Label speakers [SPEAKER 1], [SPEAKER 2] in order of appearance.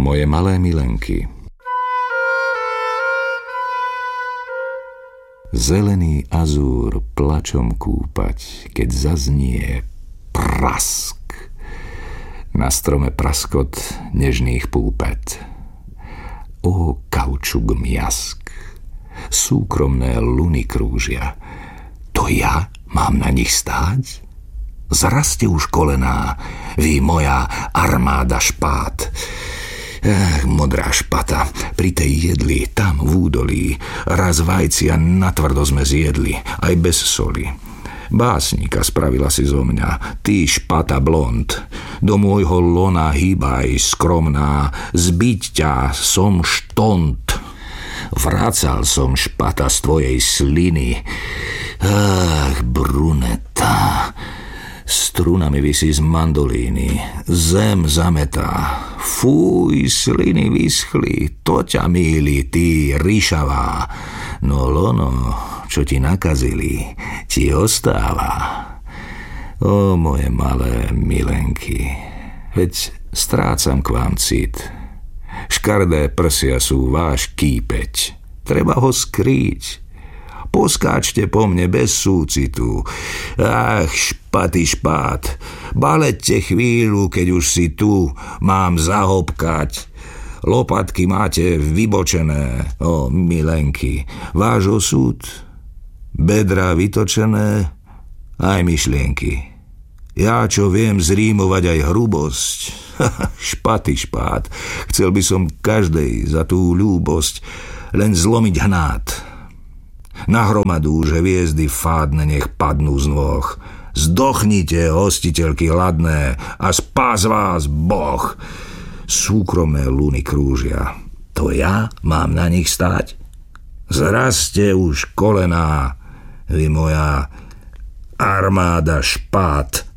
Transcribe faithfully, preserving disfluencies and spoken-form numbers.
[SPEAKER 1] Moje malé milenky. Zelený azúr plačom kúpať, keď zaznie prask. Na strome praskot nežných púpet. O kaučuk mjask. Súkromné luny krúžia. To ja mám na nich stáť? Zraste už kolená, vy moja armáda špát. Ach, modrá špata, pri tej jedli, tam v údolí, raz vajcia natvrdo sme zjedli, aj bez soli. Básnika spravila si zo mňa, ty špata blond, do môjho lona hýbaj skromná, zbiť ťa som štont. Vracal som špata z tvojej sliny. Ach, bruneta, strunami visí z mandolíny, zem zametá. Fúj, sliny vyschli, to ťa mýli, ty ryšavá. No lono, čo ti nakazili, ti ostáva. O moje malé milenky, veď strácam k vám cit. Škardé prsia sú váš kýpeť, treba ho skrýť. Poskáčte po mne bez súcitu. Ach, špaty špát, balette chvíľu, keď už si tu, mám zahopkať. Lopatky máte vybočené, o milenky, váš osud, bedrá vytočené, aj myšlienky. Ja, čo viem zrímovať aj hrubosť, špaty špát, chcel by som každej za tú ľúbosť len zlomiť hnát. Na hromadu, že hviezdy fádne nech padnú z nôh. Zdochnite, hostiteľky hladné, a spás vás Boh. Súkromné luny krúžia, to ja mám na nich stáť? Zraste už kolená, vy moja armáda špát.